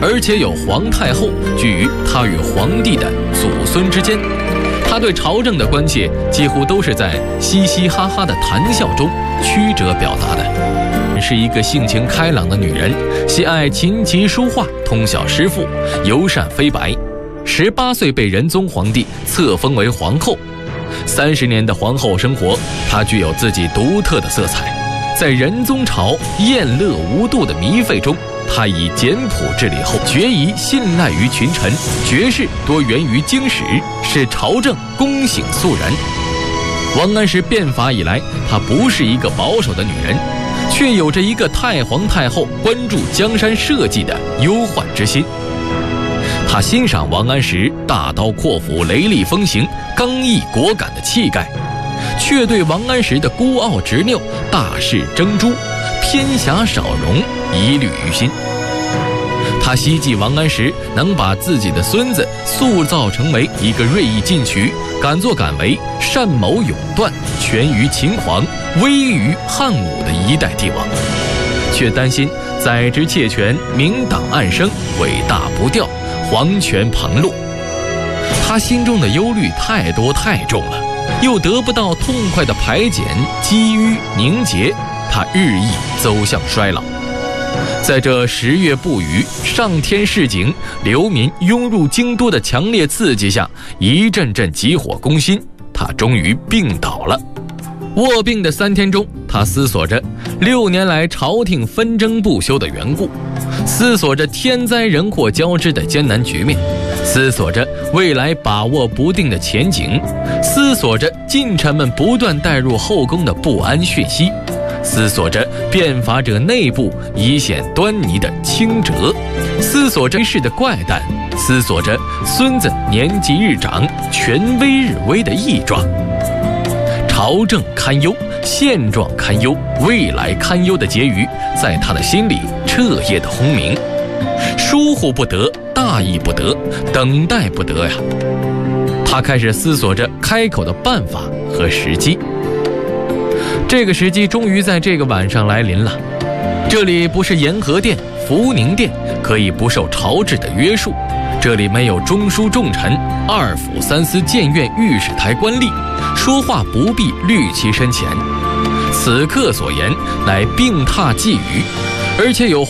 而且有皇太后居于他与皇帝的祖孙之间。他对朝政的关切几乎都是在嘻嘻哈哈的谈笑中曲折表达的。是一个性情开朗的女人，喜爱琴棋书画，通晓诗赋，尤善飞白。18岁被仁宗皇帝册封为皇后。30年的皇后生活，她具有自己独特的色彩。在仁宗朝宴乐无度的糜费中，他以简朴治理后，决疑信赖于群臣，绝事多源于经史，使朝政公省肃然。王安石变法以来，她不是一个保守的女人，却有着一个太皇太后关注江山社稷的忧患之心。他欣赏王安石大刀阔斧、雷厉风行、刚毅果敢的气概，却对王安石的孤傲执拗、大事争诛、偏狭少容疑虑于心。他希冀王安石能把自己的孙子塑造成为一个锐意进取、敢作敢为、善谋勇断、权于秦皇、威于汉武的一代帝王，却担心宰执窃权、明党暗生、尾大不掉、皇权旁落。他心中的忧虑太多太重了，又得不到痛快的排解、积郁凝结，他日益走向衰老。在这10月不雨、上天示警、流民涌入京都的强烈刺激下，一阵阵急火攻心，他终于病倒了。卧病的3天中，他思索着6年来朝廷纷争不休的缘故，思索着天灾人祸交织的艰难局面，思索着未来把握不定的前景，思索着近臣们不断带入后宫的不安讯息，思索着变法者内部已显端倪的倾折，思索着世的怪诞，思索着孙子年纪日长、权威日微的异状。朝政堪忧，现状堪忧，未来堪忧的结语在他的心里彻夜的轰鸣。疏忽不得，大意不得，等待不得呀。他开始思索着开口的办法和时机。这个时机终于在这个晚上来临了。这里不是延和殿、福宁殿，可以不受朝制的约束。这里没有中书重臣、2府3司谏院御史台官吏，说话不必虑其身前。此刻所言乃病榻寄语，而且有